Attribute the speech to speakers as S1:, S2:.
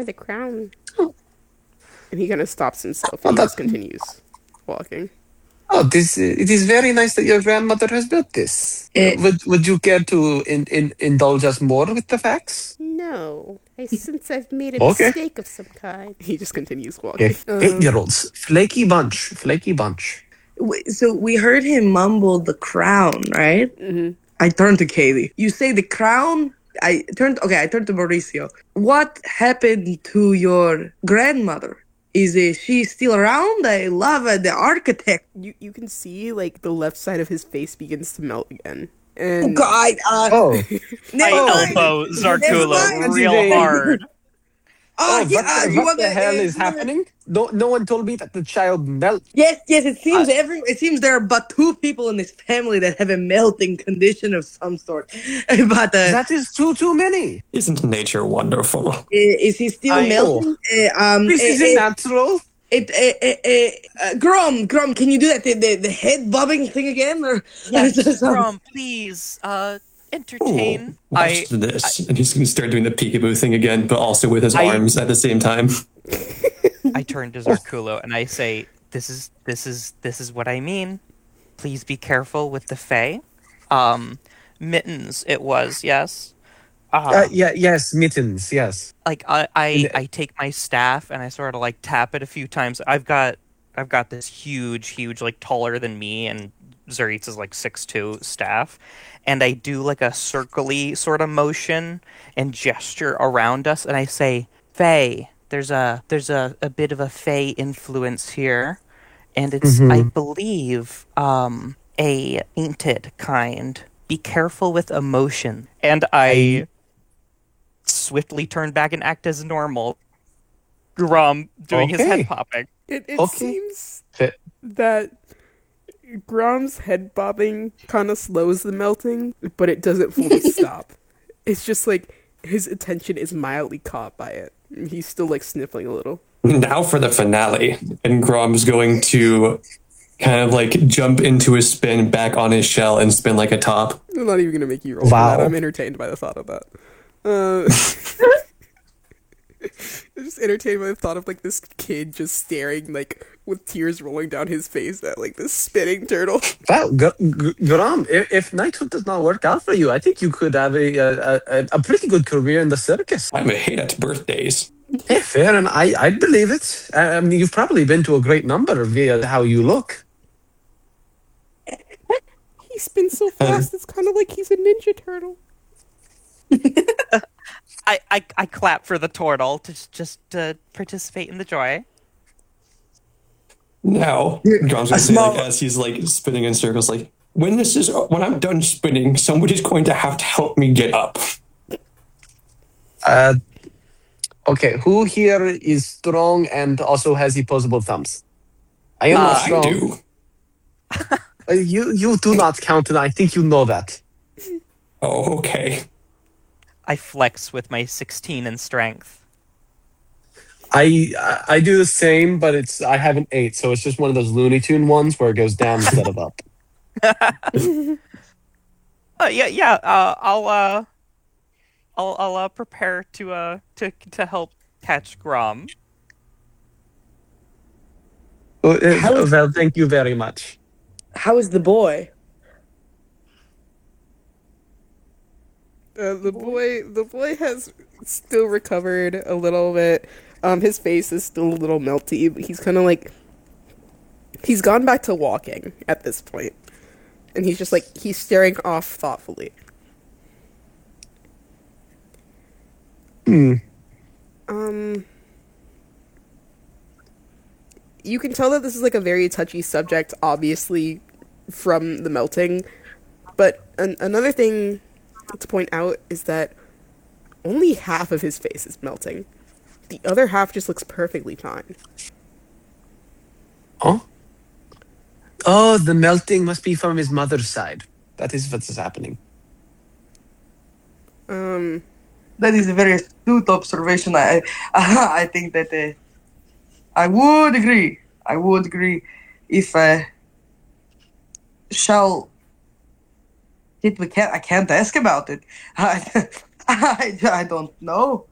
S1: wore the crown. And he kind of stops himself
S2: Oh,
S1: and he
S2: that,
S1: just continues walking.
S2: it is very nice that your grandmother has built this. Would you care to indulge us more with the facts?
S1: No, I sense I've made a
S2: Okay.
S1: mistake of some kind. He just continues walking.
S2: Okay. 8-year-olds, flaky bunch, flaky bunch.
S3: So we heard him mumble the crown, right?
S1: Mm-hmm.
S3: I turned to Katie. You say the crown? I turned to Mauricio. What happened to your grandmother? Is she still around? I love the architect.
S1: You can see like the left side of his face begins to melt again.
S3: Oh
S1: And
S3: God!
S2: Oh,
S3: Never
S4: I
S3: mind.
S4: elbow
S3: Never
S4: Zarkulo
S3: mind.
S4: real hard.
S2: what the hell is happening? No one told me that the child melted.
S3: Yes. It seems there are but two people in this family that have a melting condition of some sort. But
S2: That is too many.
S5: Isn't nature wonderful?
S3: is he still melting?
S2: This is natural.
S3: Grom, can you do that? The head bobbing thing again? Or
S4: Yes, Grom, please, entertain.
S5: Ooh, watch this. And he's going to start doing the peekaboo thing again, but also with his arms at the same time.
S4: I turn to Zarkulo and I say, "This is what I mean. Please be careful with the Fae." Mittens, it was, yes.
S2: Yes, mittens, yes.
S4: Like I take my staff and I sort of like tap it a few times. I've got this huge, like taller than me, and Zuritz is like 6'2" staff, and I do like a circle-y sort of motion and gesture around us, and I say, "Fae, there's a bit of a Fae influence here, and it's I believe a painted kind. Be careful with emotion." And I swiftly turn back and act as normal. Grom doing his head popping.
S1: It seems that Grom's head bobbing kind of slows the melting, but it doesn't fully stop. It's just like his attention is mildly caught by it. He's still like sniffling a little.
S5: Now for the finale. And Grom's going to kind of like jump into a spin back on his shell and spin like a top.
S1: I'm not even going to make you roll for that. I'm entertained by the thought of that. I'm just entertained by the thought of like this kid just staring like with tears rolling down his face at like this spinning turtle.
S2: Well, Grom, if knighthood does not work out for you, I think you could have a pretty good career in the circus.
S5: I'm a hit at birthdays.
S2: Yeah, fair, and I believe it. I mean, you've probably been to a great number via how you look.
S1: He spins so fast, it's kind of like he's a Ninja Turtle.
S4: I clap for the turtle to just participate in the joy.
S5: Now, Grom's going to say, like, as he's like spinning in circles, like, when I'm done spinning, somebody's going to have to help me get up.
S2: Okay, who here is strong and also has opposable thumbs? I am not strong.
S5: I do.
S2: You do not count, and I think you know that.
S5: Oh, okay.
S4: I flex with my 16 in strength.
S2: I do the same, but I have an 8, so it's just one of those Looney Tune ones where it goes down instead of up.
S4: I'll prepare to help catch Grom.
S2: Well, thank you very much.
S3: How is the boy?
S1: The boy has still recovered a little bit. His face is still a little melty, but he's kind of like he's gone back to walking at this point, and he's just like he's staring off thoughtfully. You can tell that this is like a very touchy subject, obviously, from the melting. But another thing to point out is that only half of his face is melting. The other half just looks perfectly fine.
S2: Oh? Oh, the melting must be from his mother's side. That is what is happening.
S3: That is a very astute observation. I think that I would agree. If shall I can't ask about it. I don't know.